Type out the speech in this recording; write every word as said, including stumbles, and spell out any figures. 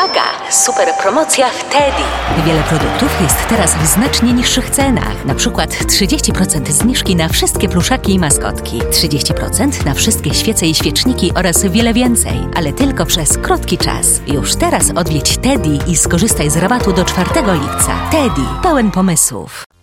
Uwaga! Super promocja w Teddy. Wiele produktów jest teraz w znacznie niższych cenach. Na przykład trzydzieści procent zniżki na wszystkie pluszaki i maskotki. trzydzieści procent na wszystkie świece i świeczniki oraz wiele więcej. Ale tylko przez krótki czas. Już teraz odwiedź Teddy i skorzystaj z rabatu do czwartego lipca. Teddy. Pełen pomysłów.